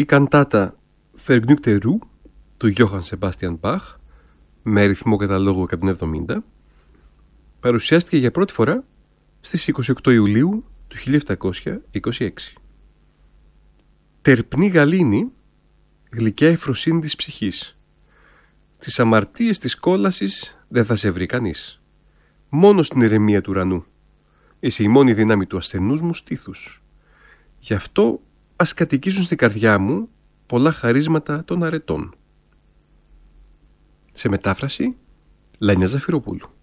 η καντάτα Vergnügte Ruhe του Johann Sebastian Bach με αριθμό καταλόγου 170 παρουσιάστηκε για πρώτη φορά στις 28 Ιουλίου του 1726. Τερπνή γαλήνη, γλυκιά ευφροσύνη της ψυχής. Τις αμαρτίες της κόλασης δεν θα σε βρει κανείς. Μόνο στην ηρεμία του ουρανού. Είσαι η μόνη δύναμη του ασθενούς μου στήθους. Γι' αυτό ας κατοικήσουν στην καρδιά μου πολλά χαρίσματα των αρετών. Σε μετάφραση, Λάνια Ζαφυροπούλου.